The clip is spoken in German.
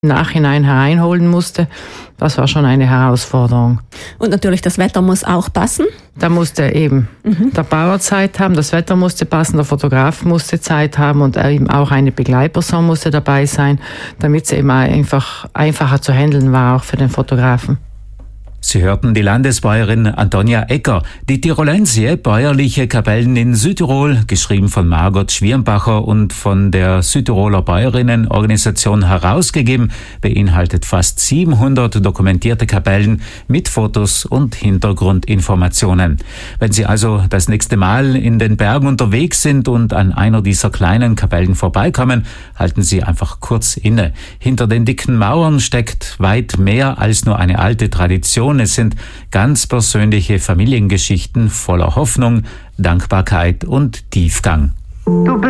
im Nachhinein hereinholen musste. Das war schon eine Herausforderung. Und natürlich, das Wetter muss auch passen. Da musste eben der Bauer Zeit haben, das Wetter musste passen, der Fotograf musste Zeit haben und eben auch eine Begleitperson musste dabei sein, damit es eben einfacher zu handeln war, auch für den Fotografen. Sie hörten die Landesbäuerin Antonia Ecker. Die Tirolensie, bäuerliche Kapellen in Südtirol, geschrieben von Margot Schwirnbacher und von der Südtiroler Bäuerinnenorganisation herausgegeben, beinhaltet fast 700 dokumentierte Kapellen mit Fotos und Hintergrundinformationen. Wenn Sie also das nächste Mal in den Bergen unterwegs sind und an einer dieser kleinen Kapellen vorbeikommen, halten Sie einfach kurz inne. Hinter den dicken Mauern steckt weit mehr als nur eine alte Tradition. Es sind ganz persönliche Familiengeschichten voller Hoffnung, Dankbarkeit und Tiefgang.